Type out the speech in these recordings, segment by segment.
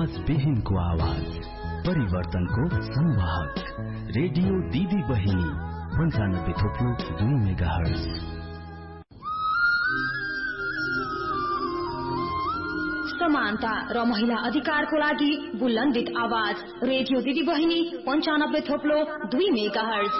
आवाज विहीनको आवाज, परिवर्तनको संवाहक, रेडियो दिदी बहिनी 95.2 मेगाहर्ज। समानता र महिला अधिकारको लागि बुलन्दित आवाज, रेडियो दिदी बहिनी 95.2 मेगाहर्ज।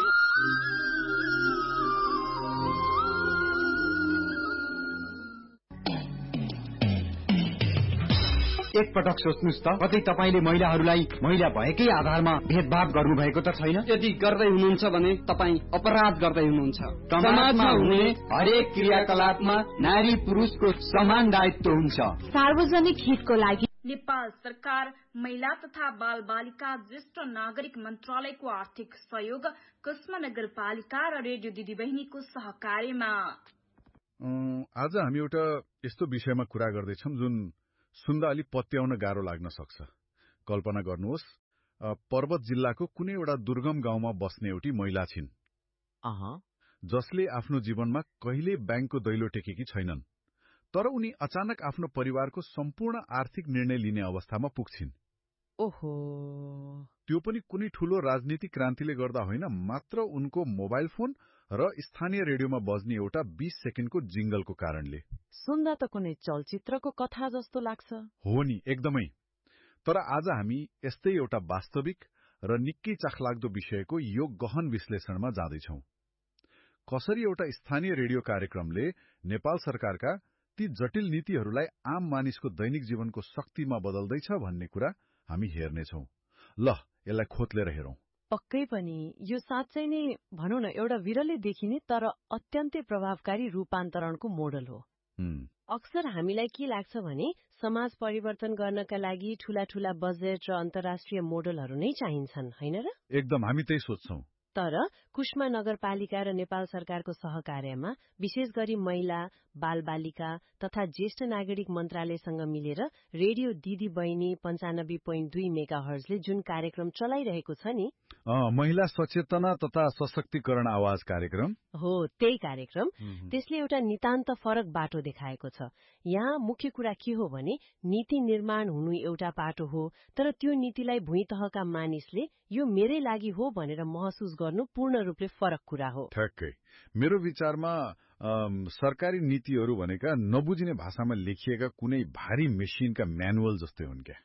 एक पटक सोच्नुस् त, कतै तपाईले महिलाहरूलाई महिला भएकै आधारमा भेदभाव गर्नुभएको त छैन? यदि गर्दै हुनुहुन्छ भने तपाई अपराध गर्दै हुनुहुन्छ। समाजमा हुने हरेक क्रियाकलापमा नारी पुरुषको समान दायित्व हुन्छ। सार्वजनिक हितको लागि नेपाल सरकार महिला तथा बाल बालिका ज्येष्ठ नागरिक मन्त्रालयको आर्थिक सहयोग, कुस्मा नगरपालिका र रेडियो दिदी बहिनीको सहकार्यमा। आज हामी एउटा यस्तो विषयमा कुरा गर्दैछौं जुन सुन्दा अलि पत्याउन गाह्रो लाग्न सक्छ। कल्पना गर्नुहोस्, पर्वत जिल्लाको कुनै एउटा दुर्गम गाउँमा बस्ने एउटी महिला छिन्, जसले आफ्नो जीवनमा कहिले ब्याङ्कको दैलो टेकेकी छैनन्, तर उनी अचानक आफ्नो परिवारको सम्पूर्ण आर्थिक निर्णय लिने अवस्थामा पुग्छिन्। ओहो, त्यो पनि कुनै ठूलो राजनीतिक क्रान्तिले गर्दा होइन, मात्र उनको मोबाइल फोन र स्थानीय रेडियोमा बज्ने एउटा 20 सेकेन्डको जिंगलको कारणले। सुन्दा त कुनै चलचित्रको कथा जस्तो लाग्छ। हो नि, एकदमै। तर आज हामी यस्तै एउटा वास्तविक र निकै चाखलाग्दो विषयको यो गहन विश्लेषणमा जाँदैछौं। कसरी एउटा स्थानीय रेडियो कार्यक्रमले नेपाल सरकारका ती जटिल नीतिहरूलाई आम मानिसको दैनिक जीवनको शक्तिमा बदल्दैछ भन्ने कुरा हामी हेर्नेछौं। ल, यसलाई खोतलेर हेरौं। पक्कै पनि यो साँच्चै नै भनौं न एउटा विरलै देखिने तर अत्यन्तै प्रभावकारी रूपान्तरणको मोडल हो। अक्सर हामीलाई के लाग्छ भने समाज परिवर्तन गर्नका लागि ठूला ठूला बजेट र अन्तर्राष्ट्रिय मोडलहरू नै चाहिन्छन्, हैन र? एकदम, हामी त्यही सोच्छौं। तर कुस्मा नगरपालिका र नेपाल सरकारको सहकार्यमा विशेष गरी महिला, बाल बालिका तथा ज्येष्ठ नागरिक मन्त्रालयसँग मिलेर रेडियो दिदी बहिनी 95.2 मेगाहर्जले जुन कार्यक्रम चलाइरहेको छ नि, महिला सचेतना तथा सशक्तिकरण आवाज कार्यक्रम हो, त्यही कार्यक्रम, त्यसले एउटा नितान्त फरक बाटो देखाएको छ। यहाँ मुख्य कुरा के हो भने नीति निर्माण हुनु एउटा पाटो हो, तर त्यो नीतिलाई भुइँ तहका मानिसले यो मेरै लागि हो भनेर महसुस गर्नु पूर्ण रूपले फरक कुरा हो। ठ्याक्कै। मेरो विचारमा सरकारी नीतिहरू भनेका नबुझिने भाषामा लेखिएका कुनै भारी मेसिनका म्यानुअल जस्तै हुन् क्या।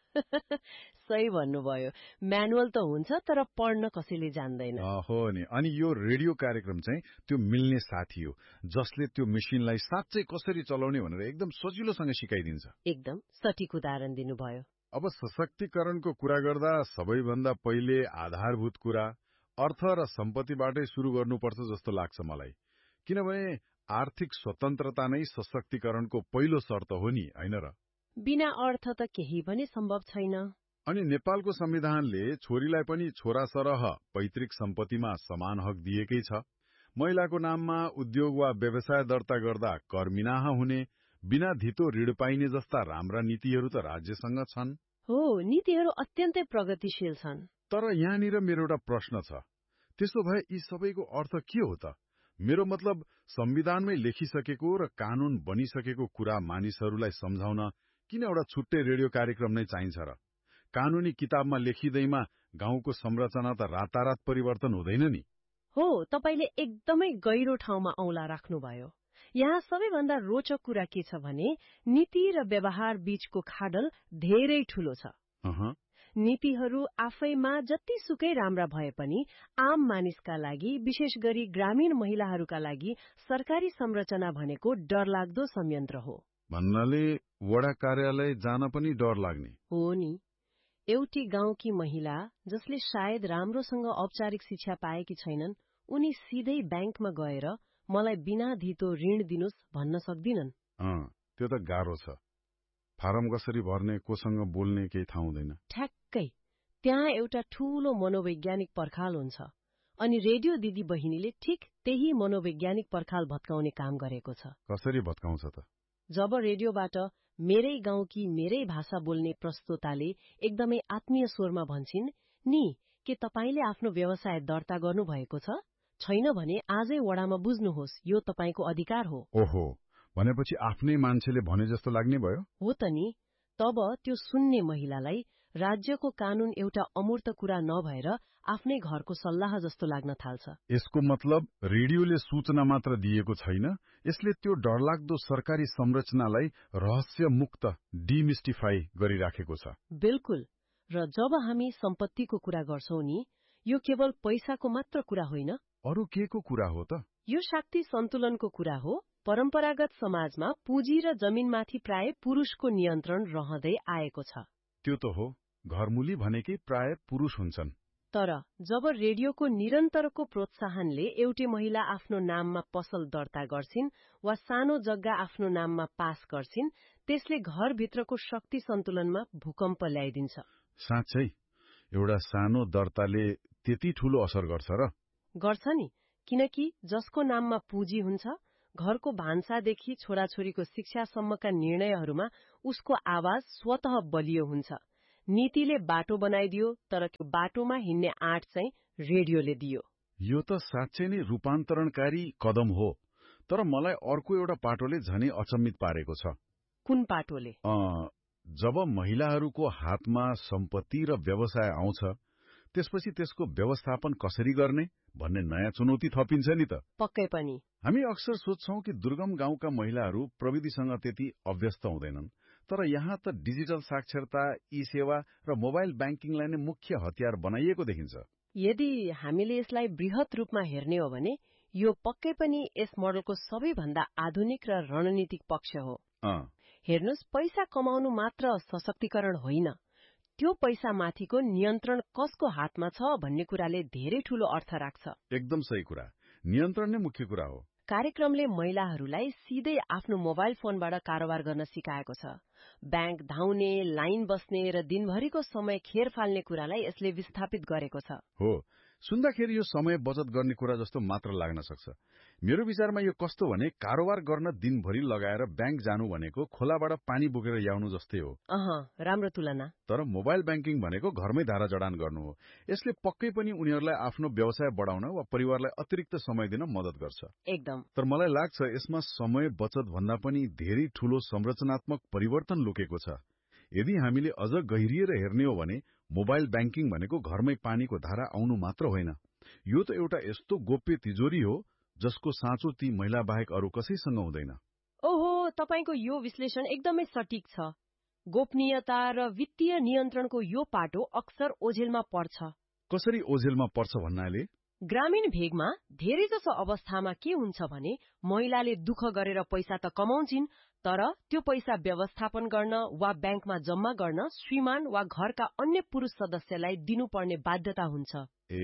सही भन्नुभयो, म्यानुअल त हुन्छ तर पढ्न कसैले जान्दैन। हो नि, अनि यो रेडियो कार्यक्रम चाहिँ त्यो मिल्ने साथी हो जसले त्यो मेसिनलाई साँच्चै कसरी चलाउने भनेर एकदम सजिलोसँग सिकाइदिन्छ। एकदम सठीक उदाहरण दिनुभयो। अब सशक्तिकरणको कुरा गर्दा सबैभन्दा पहिले आधारभूत कुरा अर्थ र सम्पत्तिबाटै सुरु गर्नुपर्छ जस्तो लाग्छ मलाई, किनभने आर्थिक स्वतन्त्रता नै सशक्तिकरणको पहिलो शर्त हो नि, हैन र? बिना अर्थ त केही पनि सम्भव छैन। अनि नेपालको संविधानले छोरीलाई पनि छोरा सरह पैतृक सम्पत्तिमा समान हक दिएकै छ। महिलाको नाममा उद्योग वा व्यवसाय दर्ता गर्दा कर मिनाहा हुने, बिना धितो ऋण पाइने जस्ता राम्रा नीतिहरू त राज्यसँग छन्। हो, नीतिहरू अत्यन्तै प्रगतिशील छन्। तर यहाँनिर मेरो एउटा प्रश्न छ, त्यसो भए यी सबैको अर्थ के हो त? मेरो मतलब संविधानमै लेखिसकेको र कानून बनिसकेको कुरा मानिसहरूलाई सम्झाउन किन एउटा छुट्टै रेडियो कार्यक्रम नै चाहिन्छ र? कानूनी किताबमा लेखिँदैमा गाउँको संरचना त रातारात परिवर्तन हुँदैन नि। हो, तपाईले एकदमै गहिरो ठाउँमा औँला राख्नुभयो। यहाँ सबैभन्दा रोचक कुरा के छ भने नीति र व्यवहार बीचको खाडल धेरै ठूलो छ। नीतिहरू आफैमा जतिसुकै राम्रा भए पनि आम मानिसका लागि, विशेष गरी ग्रामीण महिलाहरूका लागि सरकारी संरचना भनेको डरलाग्दो संयन्त्र हो। भन्नाले वडा कार्यालय जान पनि डर लाग्ने हो नि। एउटी गाउँकी महिला जसले सायद राम्रोसँग औपचारिक शिक्षा पाएकी छैनन्, उनी सिधै ब्याङ्कमा गएर मलाई बिना धितो ऋण दिनुस् भन्न सक्दिनन्। त्यो त गाह्रो छ। फारम कसरी भर्ने, कोसँग बोल्ने केही थाहा हुँदैन। ठ्याक्कै त्यहाँ एउटा ठूलो मनोवैज्ञानिक पर्खाल हुन्छ, अनि रेडियो दिदी बहिनीले ठिक त्यही मनोवैज्ञानिक पर्खाल भत्काउने काम गरेको छ। कसरी भत्काउँछ त? जब रेडियोबाट मेरै गाउँकी मेरै भाषा बोल्ने प्रस्तोताले एकदमै आत्मीय स्वरमा भन्छन्, नि के तपाईले आफ्नो व्यवसाय दर्ता गर्नुभएको छ? छैन भने आजै वडामा बुझ्नुहोस्, यो तपाईको अधिकार हो। ओहो, भनेपछि आफ्नै मान्छेले भने जस्तो लाग्ने भयो। हो त नि। तब त्यो सुन्ने महिलालाई राज्यको कानून एउटा अमूर्त कुरा नभएर आफ्नै घरको सल्लाह जस्तो लाग्न थाल्छ। यसको मतलब रेडियोले सूचना मात्र दिएको छैन, यसले त्यो डरलाग्दो सरकारी संरचनालाई रहस्यमुक्त डिमिस्टिफाई गरिराखेको छ। बिल्कुल। र जब हामी सम्पत्तिको कुरा गर्छौं नि, यो केवल पैसाको मात्र कुरा होइन। अरू के को कुरा हो त? यो शक्ति सन्तुलनको कुरा हो। परम्परागत समाजमा पुँजी र जमिनमाथि प्राय पुरुषको नियन्त्रण रहँदै आएको छ। त्यो त हो, घरमुली भनेकै प्राय पुरुष हुन्छन्। तर जब रेडियोको निरन्तरको प्रोत्साहनले एउटी महिला आफ्नो नाममा पसल दर्ता गर्छिन् वा सानो जग्गा आफ्नो नाममा पास गर्छिन्, त्यसले घरभित्रको शक्ति सन्तुलनमा भूकम्प ल्याइदिन्छ। साँच्चै एउटा सानो दर्ताले त्यति ठूलो असर गर्छ र? गर्छ नि, किनकि जसको नाममा पुँजी हुन्छ, घरको भान्सादेखि छोराछोरीको शिक्षासम्मका निर्णयहरूमा उसको आवाज स्वतः बलियो हुन्छ। नीतिले बाटो बनाइदियो, तर त्यो बाटोमा हिँड्ने आँट चाहिँ रेडियोले दियो। यो त साँच्चै नै रूपान्तरणकारी कदम हो। तर मलाई अर्को एउटा पाटोले झनै अचम्मित पारेको छ। कुन पाटोले? जब महिलाहरूको हातमा सम्पत्ति र व्यवसाय आउँछ, त्यसपछि त्यसको व्यवस्थापन कसरी गर्ने भन्ने नयाँ चुनौती थपिन्छ नि त। पक्कै पनि। हामी अक्सर सोच्छौं कि दुर्गम गाउँका महिलाहरू प्रविधिसँग त्यति अभ्यस्त हुँदैनन्, तर यहाँ त डिजिटल साक्षरता, ई सेवा र मोबाइल ब्याङ्किङलाई नै मुख्य हतियार बनाइएको देखिन्छ। यदि हामीले यसलाई बृहत रूपमा हेर्ने हो भने यो पक्कै पनि यस मोडलको सबैभन्दा आधुनिक र रणनीतिक पक्ष हो। हेर्नुस्, पैसा कमाउनु मात्र सशक्तिकरण होइन, त्यो पैसा माथिको नियन्त्रण कसको हातमा छ भन्ने कुराले धेरै ठूलो अर्थ राख्छ। एकदम सही कुरा, नियन्त्रण नै मुख्य कुरा हो। कार्यक्रमले महिलाहरूलाई सिधै आफ्नो मोबाइल फोनबाट कारोबार गर्न सिकाएको छ। ब्याङ्क धाउने, लाइन बस्ने र दिनभरिको समय खेर फाल्ने कुरालाई यसले विस्थापित गरेको छ। हो, सुन्दाखेरि यो समय बचत गर्ने कुरा जस्तो मात्र लाग्न सक्छ। मेरो विचारमा यो कस्तो भने कारोबार गर्न दिनभरि लगाएर ब्याङ्क जानु भनेको खोलाबाट पानी बोकेर ल्याउनु जस्तै हो। राम्रो तुलना। तर मोबाइल ब्याङ्किङ भनेको घरमै धारा जडान गर्नु हो। यसले पक्कै पनि उनीहरूलाई आफ्नो व्यवसाय बढाउन वा परिवारलाई अतिरिक्त समय दिन मद्दत गर्छ। एकदम। तर मलाई लाग्छ यसमा समय बचत भन्दा पनि धेरै ठूलो संरचनात्मक परिवर्तन लुकेको छ। यदि हामीले अझ गहिरिएर हेर्ने हो भने मोबाइल ब्याङ्किङ भनेको घरमै पानीको धारा आउनु मात्र होइन, यो त एउटा यस्तो गोप्य तिजोरी हो जसको साँचो ती महिला बाहेक अरू कसैसँग हुँदैन। ओहो, तपाईको यो विश्लेषण एकदमै सटीक छ। गोपनीयता र वित्तीय नियन्त्रणको यो पाटो अक्सर ओझेलमा पर्छ। कसरी ओझेलमा पर्छ भन्नाले? ग्रामीण भेगमा धेरै जसो अवस्थामा के हुन्छ भने महिलाले दुःख गरेर पैसा त कमाउँछिन्, तर त्यो पैसा व्यवस्थापन गर्न वा ब्याङ्कमा जम्मा गर्न श्रीमान वा घरका अन्य पुरुष सदस्यलाई दिनुपर्ने बाध्यता हुन्छ।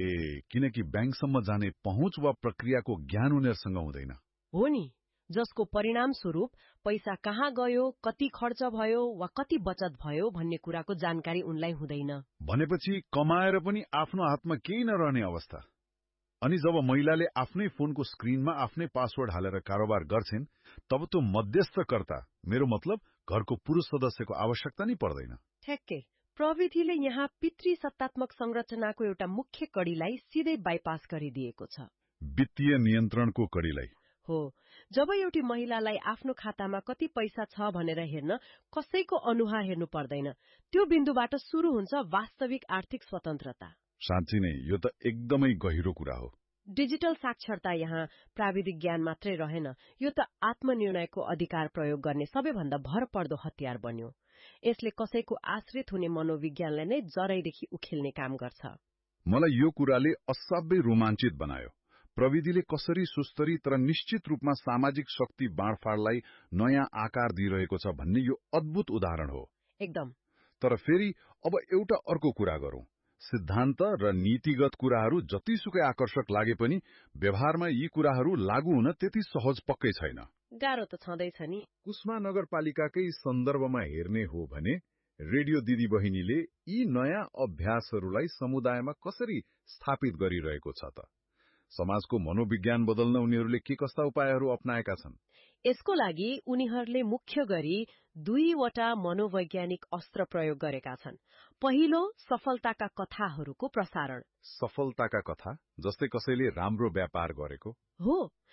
किनकि ब्याङ्कसम्म जाने पहुँच वा प्रक्रियाको ज्ञान उनीहरूसँग हुँदैन। हो नि, जसको परिणाम स्वरूप पैसा कहाँ गयो, कति खर्च भयो वा कति बचत भयो भन्ने कुराको जानकारी उनलाई हुँदैन। भनेपछि कमाएर पनि आफ्नो हातमा केही नरहने अवस्था। अनि जब महिलाले आफ्नै फोनको स्क्रिनमा आफ्नै पासवर्ड हालेर कारोबार गर्छिन्, तब त्यो मध्यस्थकर्ता, मेरो मतलब घरको पुरुष सदस्यको आवश्यकता नै पर्दैन। ठ्याक्कै। प्रविधिले यहाँ पितृसत्तात्मक संरचनाको एउटा मुख्य कड़ीलाई सिधै बाइपास गरिदिएको छ। वित्तीय नियन्त्रणको कड़ीलाई। हो, जब एउटी महिलालाई आफ्नो खातामा कति पैसा छ भनेर हेर्न कसैको अनुहार हेर्नु पर्दैन, त्यो बिन्दुबाट सुरु हुन्छ वास्तविक आर्थिक स्वतन्त्रता। साँच्चै नै यो त एकदमै गहिरो कुरा हो। डिजिटल साक्षरता यहाँ प्राविधिक ज्ञान मात्रै रहेन, यो त आत्मनिर्णयको अधिकार प्रयोग गर्ने सबैभन्दा भरपर्दो हतियार बन्यो। यसले कसैको आश्रित हुने मनोविज्ञानलाई नै जरैदेखि उखेल्ने काम गर्छ। मलाई यो कुराले असाध्यै रोमाञ्चित बनायो। प्रविधिले कसरी सुस्तरी तर निश्चित रूपमा सामाजिक शक्ति बाँडफाँडलाई नयाँ आकार दिइरहेको छ भन्ने यो अद्भुत उदाहरण हो। एकदम। तर फेरि अब एउटा अर्को कुरा गरौं। सिद्धान्त र नीतिगत कुराहरू जतिसुकै आकर्षक लागे पनि व्यवहारमा यी कुराहरू लागू हुन त्यति सहज पक्कै छैन। गाह्रो त छँदैछ नि। कुस्मा नगरपालिकाकै सन्दर्भमा हेर्ने हो भने रेडियो दिदी बहिनीले यी नयाँ अभ्यासहरूलाई समुदायमा कसरी स्थापित गरिरहेको छ त? समाजको मनोविज्ञान बदल्न उनीहरूले के कस्ता उपायहरू अपनाएका छन्? यसको लागि उनीहरूले मुख्य गरी दुईवटा मनोवैज्ञानिक अस्त्र प्रयोग गरेका छन्। पहिलो, सफलताका कथाहरूको प्रसारण। सफलताका कथा जस्तै कसैले राम्रो व्यापार गरेको? हो,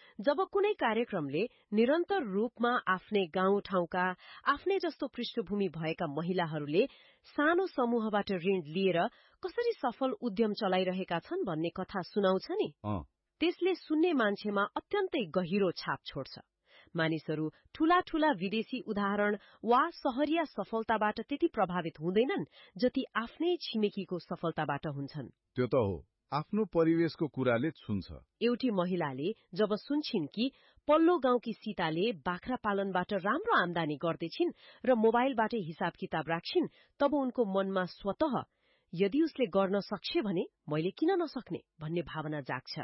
जब कुनै कार्यक्रमले निरन्तर रूपमा आफ्नै गाउँठाउँका आफ्नै जस्तो पृष्ठभूमि भएका महिलाहरूले सानो समूहबाट ऋण लिएर कसरी सफल उद्यम चलाइरहेका छन् भन्ने कथा सुनाउँछ नि, त्यसले सुन्ने मान्छेमा अत्यन्तै गहिरो छाप छोड्छ। मानिसहरू ठूला ठूला विदेशी उदाहरण वा सहरिया सफलताबाट त्यति प्रभावित हुँदैनन् जति आफ्नै छिमेकीको सफलताबाट हुन्छन्। त्यो त हो, आफ्नो परिवेशको कुराले छुन्छ। एउटी महिलाले जब सुन्छिन् कि पल्लो गाउँकी सीताले बाख्रा पालनबाट राम्रो आमदानी गर्दैछिन् र मोबाइलबाटै हिसाब किताब राख्छिन्, तब उनको मनमा स्वतः यदि उसले गर्न सक्छ भने मैले किन नसक्ने भन्ने भावना जाग्छ।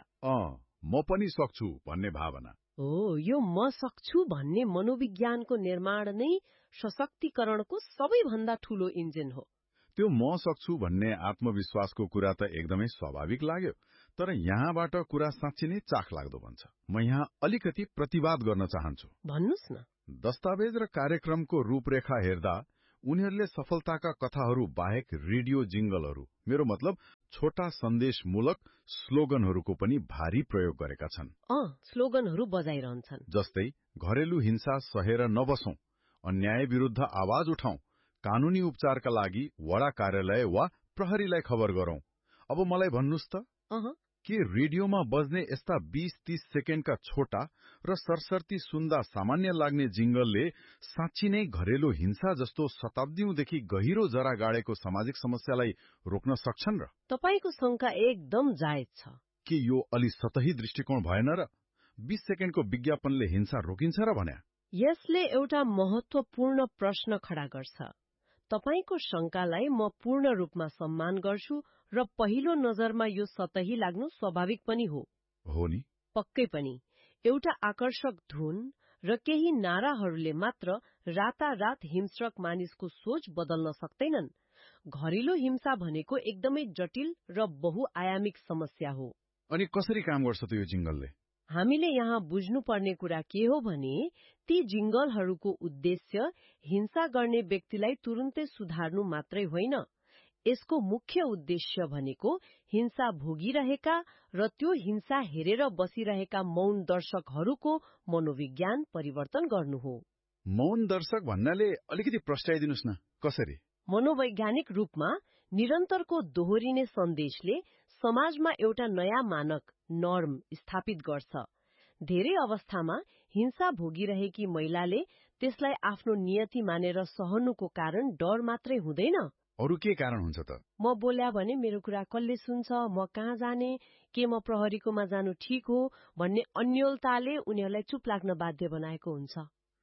म पनि सक्छु भन्ने भावना। यो म सक्छु भन्ने मनोविज्ञानको निर्माण नै सशक्तिकरणको सबैभन्दा ठूलो इन्जिन हो। त्यो म सक्छु भन्ने आत्मविश्वासको कुरा त एकदमै स्वाभाविक लाग्यो, तर यहाँबाट कुरा साँच्चै नै चाख लाग्दो बन्छ। म यहाँ अलिकति प्रतिवाद गर्न चाहन्छु। भन्नुस् न। दस्तावेज र कार्यक्रमको रूपरेखा हेर्दा उनीहरूले सफलताका कथाहरू बाहेक रेडियो जिंगलहरू, मेरो मतलब छोटा सन्देशमूलक स्लोगनहरूको पनि भारी प्रयोग गरेका छन्। स्लोगनहरू बजाइरहन्छन्, जस्तै घरेलु हिंसा सहेर नबसौं, अन्याय विरुद्ध आवाज उठाउँ, कानूनी उपचारका लागि वडा कार्यालय वा प्रहरीलाई खबर गरौं। अब मलाई भन्नुस् त, के रेडियोमा बज्ने यस्ता 20-30 सेकेन्डका छोटा र सरसर्ती सुन्दा सामान्य लाग्ने जिंगलले साँच्ची नै घरेलु हिंसा जस्तो शताब्दीौंदेखि गहिरो जरा गाडेको सामाजिक समस्यालाई रोक्न सक्छन् र? तपाईको शंका एकदम जायज छ। के यो अलि सतही दृष्टिकोण भएन र? 20 सेकेन्डको विज्ञापनले हिंसा रोकिन्छ र भन्या? यसले एउटा महत्वपूर्ण प्रश्न खडा गर्छ। तपाईको शंकालाई म पूर्ण रूपमा सम्मान गर्छु र पहिलो नजरमा यो सतही लाग्नु स्वाभाविक पनि हो। हो नि? पक्कै पनि। एउटा आकर्षक धुन र केही नाराहरूले मात्र रातारात हिंस्रक मानिसको सोच बदल्न सक्दैनन्। घरेलु हिंसा भनेको एकदमै जटिल र बहुआयामिक समस्या हो। अनि कसरी काम गर्छ त यो जिंगलले? हामीले यहाँ बुझ्नुपर्ने कुरा के हो भने ती जिंगलहरूको उद्देश्य हिंसा गर्ने व्यक्तिलाई तुरुन्तै सुधार्नु मात्रै होइन। यसको मुख्य उद्देश्य भनेको हिंसा भोगिरहेका र त्यो हिंसा हेरेर बसिरहेका मौन दर्शकहरूको मनोविज्ञान परिवर्तन गर्नु हो। मौन दर्शक भन्नाले अलिकति प्रस्ट्याइदिनुस् न, कसरी? मनोवैज्ञानिक रूपमा निरन्तरको दोहोरिने सन्देशले समाजमा एउटा नयाँ मानक नर्म स्थापित गर्छ। धेरै अवस्थामा हिंसा भोगिरहेकी महिलाले त्यसलाई आफ्नो नियति मानेर सहनुको कारण डर मात्रै हुँदैन। अरु के कारण हुन्छ त? म बोल्या भने मेरो कुरा कसले सुन्छ, म कहाँ जाने, के म प्रहरीकोमा जानु ठिक हो भन्ने अन्योलताले उनीहरूलाई चुप लाग्न बाध्य बनाएको हुन्छ।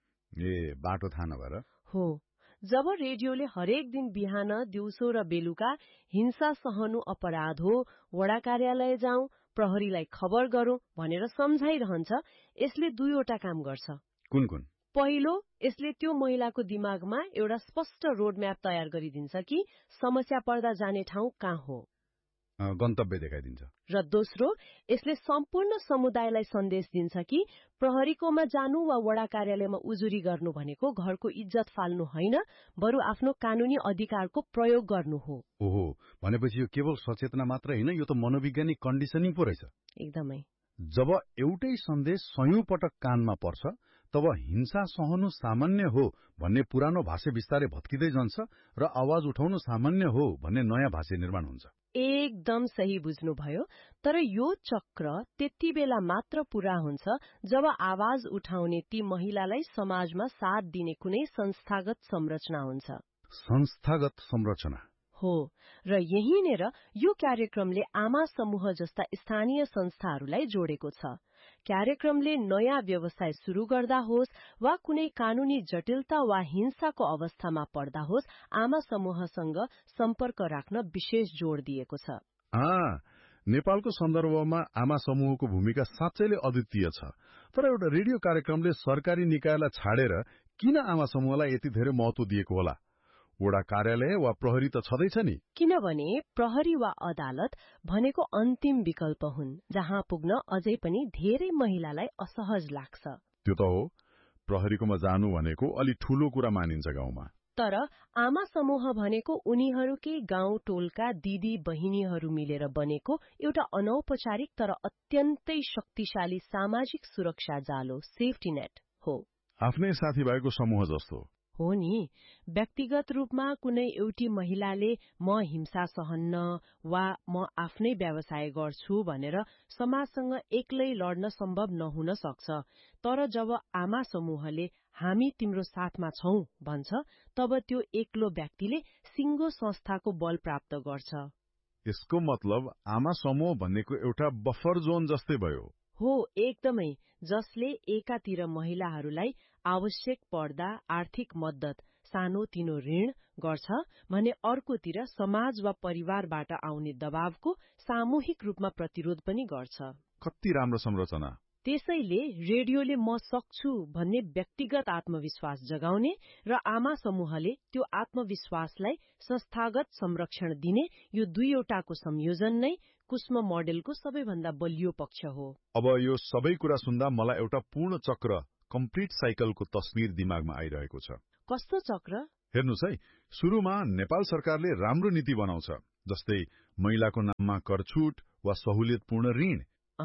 बाटो थाहा नभएर? हो। जब रेडियोले हरेक दिन बिहान, दिउँसो र बेलुका हिंसा सहनु अपराध हो, वडा कार्यालय जाउँ, प्रहरीलाई खबर गरौं भनेर सम्झाइरहन्छ, यसले दुईवटा काम गर्छ। कुन कुन? पहिलो, यसले त्यो महिलाको दिमागमा एउटा स्पष्ट रोडम्याप तयार गरिदिन्छ कि समस्या पर्दा जाने ठाउँ कहाँ हो, गन्तव्य देखाइदिन्छ। र दोस्रो, यसले सम्पूर्ण समुदायलाई सन्देश दिन्छ कि प्रहरीकोमा जानु वा वडा कार्यालयमा उजुरी गर्नु भनेको घरको इज्जत फाल्नु होइन, बरु आफ्नो कानूनी अधिकारको प्रयोग गर्नु हो। ओहो, भनेपछि यो केवल सचेतना मात्र होइन, यो त मनोवैज्ञानिक कन्डिसनिङ पो रहेछ। एकदमै। जब एउटै सन्देश सयौं पटक कानमा पर्छ, तब हिंसा सहनु सामान्य हो भन्ने पुरानो भाष्य बिस्तारै भत्किँदै जान्छ र आवाज उठाउनु सामान्य हो भन्ने नयाँ भाष्य निर्माण हुन्छ। एकदम सही बुझ्नुभयो। तर यो चक्र त्यति बेला मात्र पूरा हुन्छ जब आवाज उठाउने ती महिलालाई समाजमा साथ दिने कुनै संस्थागत संरचना हुन्छ। संस्थागत संरचना हो, र यहीँनेर यो कार्यक्रमले आमा समूह जस्ता स्थानीय संस्थाहरूलाई जोडेको छ। कार्यक्रमले नयाँ व्यवसाय सुरु गर्दा होस् वा कुनै कानूनी जटिलता वा हिंसाको अवस्थामा पर्दा होस्, आमा समूहसँग सम्पर्क राख्न विशेष जोड़ दिएको छ। नेपालको सन्दर्भमा आमा समूहको भूमिका साँच्चैले अद्वितीय छ। तर एउटा रेडियो कार्यक्रमले सरकारी निकायलाई छाडेर किन आमा समूहलाई यति धेरै महत्व दिएको होला? वडा कार्यालय वा प्रहरी त छँदैछ नि। किनभने प्रहरी वा अदालत भनेको अन्तिम विकल्प हुन्, जहाँ पुग्न अझै पनि धेरै महिलालाई असहज लाग्छ। त्यो त हो, प्रहरीकोमा जानु भनेको अलि ठूलो कुरा मानिन्छ गाउँमा। तर आमा समूह भनेको उनीहरूकै गाउँ टोलका दिदी बहिनीहरू मिलेर बनेको एउटा अनौपचारिक तर अत्यन्तै शक्तिशाली सामाजिक सुरक्षा जालो, सेफ्टी नेट हो। आफ्नै साथीभाइको समूह जस्तो हो नि। व्यक्तिगत रूपमा कुनै एउटी महिलाले म हिंसा सहन्न वा म आफ्नै व्यवसाय गर्छु भनेर समाजसँग एक्लै लड्न सम्भव नहुन सक्छ। तर जब आमा समूहले हामी तिम्रो साथमा छौं भन्छ, तब त्यो एक्लो व्यक्तिले सिङ्गो संस्थाको बल प्राप्त गर्छ। यसको मतलब आमा समूह भन्नेको एउटा बफर जोन जस्तै भयो। हो, एकदमै, जसले एकातिर महिलाहरूलाई आवश्यक पर्दा आर्थिक मद्दत, सानोतिनो ऋण गर्छ भने अर्कोतिर समाज वा परिवारबाट आउने दबावको सामूहिक रूपमा प्रतिरोध पनि गर्छ। कति राम्रो संरचना। त्यसैले रेडियोले म सक्छु भन्ने व्यक्तिगत आत्मविश्वास जगाउने र आमा समूहले त्यो आत्मविश्वासलाई संस्थागत संरक्षण दिने यो दुईवटाको संयोजन नै कुसुम मोडेलको सबैभन्दा बलियो पक्ष हो। अब यो सबै कुरा सुन्दा मलाई एउटा पूर्ण चक्र, कम्प्लिट साइकलको तस्बिर दिमागमा आइरहेको छ। कस्तो चक्र? हेर्नुस् है, सुरुमा नेपाल सरकारले राम्रो नीति बनाउँछ, जस्तै महिलाको नाममा कर छुट वा सहुलियतपूर्ण ऋण।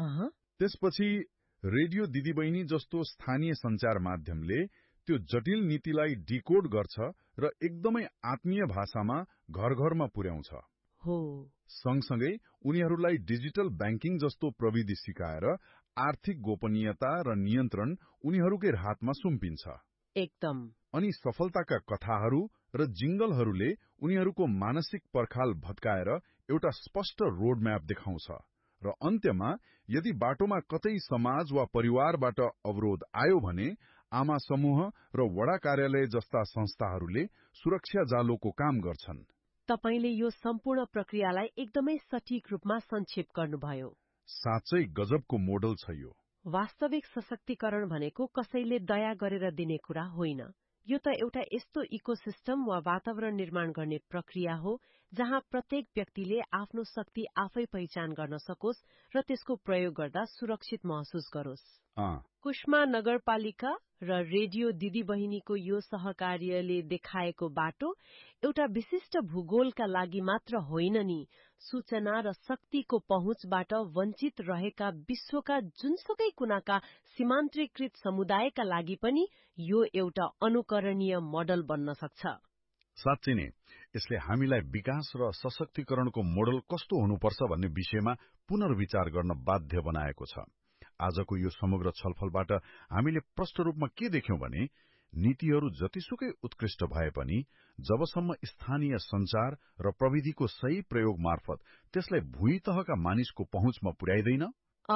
त्यसपछि रेडियो दिदीबहिनी जस्तो स्थानीय संचार माध्यमले त्यो जटिल नीतिलाई डिकोड गर्छ र एकदमै आत्मीय भाषामा घर घरमा पुर्याउँछ। हो। सँगसँगै उनीहरूलाई डिजिटल ब्याङ्किङ जस्तो प्रविधि सिकाएर आर्थिक गोपनीयता र नियन्त्रण उनीहरूकै हातमा सुम्पिन्छ। एकदम। अनि सफलताका कथाहरू र जिंगलहरूले उनीहरूको मानसिक पर्खाल भत्काएर एउटा स्पष्ट रोडम्याप देखाउँछ र अन्त्यमा यदि बाटोमा कतै समाज वा परिवारबाट अवरोध आयो भने आमा समूह र वडा कार्यालय जस्ता संस्थाहरूले सुरक्षा जालोको काम गर्छन्। तपाईले यो सम्पूर्ण प्रक्रियालाई एकदमै सटीक रूपमा संक्षेप गर्नुभयो। साँच्चै गजबको मोडल छ यो। वास्तविक सशक्तिकरण भनेको कसैले दया गरेर दिने कुरा होइन। यो त एउटा यस्तो इकोसिस्टम वा वातावरण निर्माण गर्ने प्रक्रिया हो जहाँ प्रत्येक व्यक्तिले आफ्नो शक्ति आफै पहिचान गर्न सकोस् र त्यसको प्रयोग गर्दा सुरक्षित महसुस गरोस्। कुष्मा नगरपालिका र रेडियो दिदी बहिनीको यो सहकार्यले देखाएको बाटो एउटा विशिष्ट भूगोलका लागि मात्र होइन नि, सूचना र शक्तिको पहुँचबाट वञ्चित रहेका विश्वका जुनसुकै कुनाका सीमान्तकृत समुदायका लागि पनि यो एउटा अनुकरणीय मोडल बन्न सक्छ। साँच्चै नै यसले हामीलाई विकास र सशक्तिकरणको मोडल कस्तो हुनुपर्छ भन्ने विषयमा पुनर्विचार गर्न बाध्य बनाएको छ। आजको यो समग्र छलफलबाट हामीले प्रष्ट रूपमा के देख्यौं भने नीतिहरू जतिसुकै उत्कृष्ट भए पनि जबसम्म स्थानीय संचार र प्रविधिको सही प्रयोग मार्फत त्यसलाई भुइँ तहका मानिसको पहुँचमा पुर्याइदैन,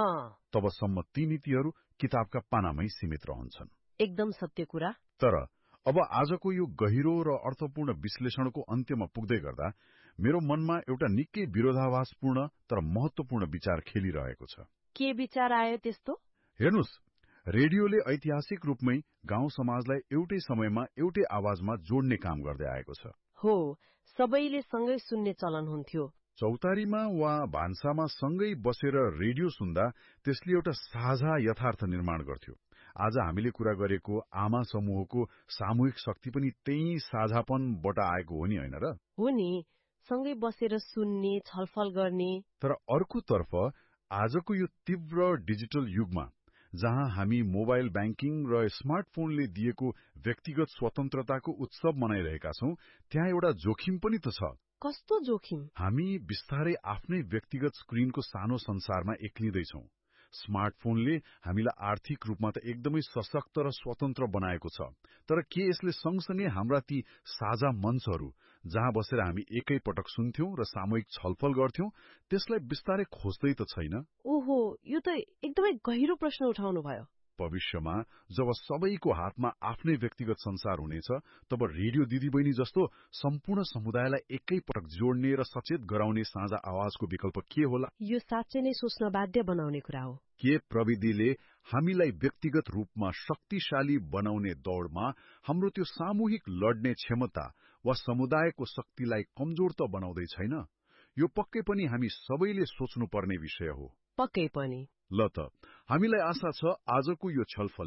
तबसम्म ती नीतिहरू किताबका पानामै सीमित रहन्छन्। एकदम सत्य कुरा। तर अब आजको यो गहिरो र अर्थपूर्ण विश्लेषणको अन्त्यमा पुग्दै गर्दा मेरो मनमा एउटा निकै विरोधाभासपूर्ण तर महत्वपूर्ण विचार खेलिरहेको छ। के विचार आयो त्यस्तो? हेर्नुस्, रेडियोले ऐतिहासिक रूपमै गाउँ समाजलाई एउटै समयमा एउटै आवाजमा जोड्ने काम गर्दै आएको छ। हो, सबैले सँगै सुन्ने चलन हुन्थ्यो। चौतारीमा वा भान्सामा सँगै बसेर रेडियो सुन्दा त्यसले एउटा साझा यथार्थ निर्माण गर्थ्यो। आज हामीले कुरा गरेको आमा समूहको सामूहिक शक्ति पनि त्यही साझापनबाट आएको हो नि, होइन र? हो नि, सँगै बसेर सुन्ने, छलफल गर्ने। तर अर्कोतर्फ आजको यो तीव्र डिजिटल युगमा जहाँ हामी मोबाइल ब्याङ्किङ र स्मार्टफोनले दिएको व्यक्तिगत स्वतन्त्रताको उत्सव मनाइरहेका छौं, त्यहाँ एउटा जोखिम पनि त छ। कस्तो जोखिम? हामी बिस्तारै आफ्नै व्यक्तिगत स्क्रिनको सानो संसारमा एक्लिँदैछौं। स्मार्टफोनले हामीलाई आर्थिक रूपमा त एकदमै सशक्त र स्वतन्त्र बनाएको छ, तर के यसले सँगसँगै हाम्रा ती साझा मञ्चहरू जहाँ बसेर हामी एकै पटक सुन्थ्यौं र सामूहिक छलफल गर्थ्यौं त्यसलाई बिस्तारै खोज्दै त छैन? ओहो, यो त एकदमै गहिरो प्रश्न उठाउनु भयो। भविष्यमा जब सबैको हातमा आफ्नै व्यक्तिगत संसार हुनेछ, तब रेडियो दिदीबहिनी जस्तो सम्पूर्ण समुदायलाई एकै पटक जोड्ने र सचेत गराउने साझा आवाजको विकल्प के होला? यो साँच्चै नै सोच्न बाध्य बनाउने कुरा हो। के प्रविधिले हामीलाई व्यक्तिगत रूपमा शक्तिशाली बनाउने दौडमा हाम्रो त्यो सामूहिक लड्ने क्षमता वा समुदायको शक्तिलाई कमजोर त बनाउँदै छैन? यो पक्कै पनि हामी सबैले सोच्नुपर्ने विषय हो। पक्कै पनि। ल त हामीलाई आशा छ आजको यो छलफलले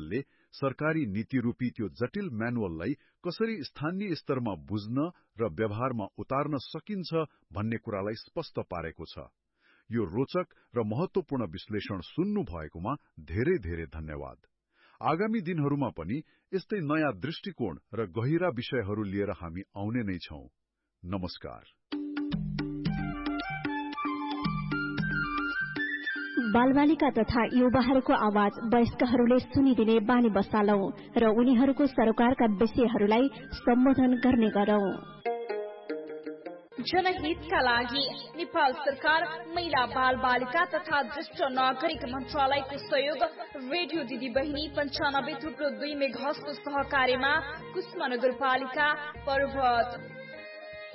सरकारी नीति रूपी त्यो जटिल म्यानुअललाई कसरी स्थानीय स्तरमा बुझ्न र व्यवहारमा उतार्न सकिन्छ भन्ने कुरालाई स्पष्ट पारेको छ। यो रोचक र महत्वपूर्ण विश्लेषण सुन्नु भएकोमा धेरै धेरै धन्यवाद। आगामी दिनहरूमा पनि यस्तै नयाँ दृष्टिकोण र गहिरा विषयहरू लिएर हामी आउने नै छौं। नमस्कार। बालबालिका तथा युवाहरूको आवाज वयस्कहरूले सुनिदिने बानी बसालौं र उनीहरूको सरोकारका विषयहरूलाई सम्बोधन गर्ने गरौं। जनहितका लागि नेपाल सरकार महिला बाल बालिका तथा ज्येष्ठ नागरिक मन्त्रालयको सहयोग रेडियो दिदी बहिनी 95.2 मेगाहर्जको सहकार्यमा कुष्मा नगरपालिका पर्वत